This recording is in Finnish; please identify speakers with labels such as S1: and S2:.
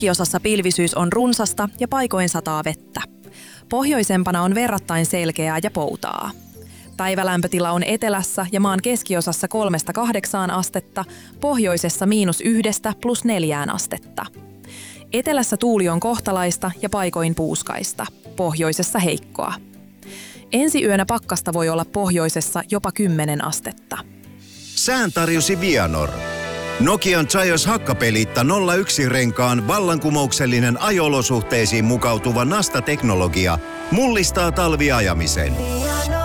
S1: Keskiosassa pilvisyys on runsasta ja paikoin sataa vettä. Pohjoisempana on verrattain selkeää ja poutaa. Päivälämpötila on etelässä ja maan keskiosassa 3–8 astetta, pohjoisessa -1 + 4 astetta. Etelässä tuuli on kohtalaista ja paikoin puuskaista, pohjoisessa heikkoa. Ensi yönä pakkasta voi olla pohjoisessa jopa 10 astetta.
S2: Sään tarjosi Vianor. Nokian Zaios Hakkapeliitta 01-renkaan vallankumouksellinen ajo-olosuhteisiin mukautuva Nasta-teknologia mullistaa talviajamisen.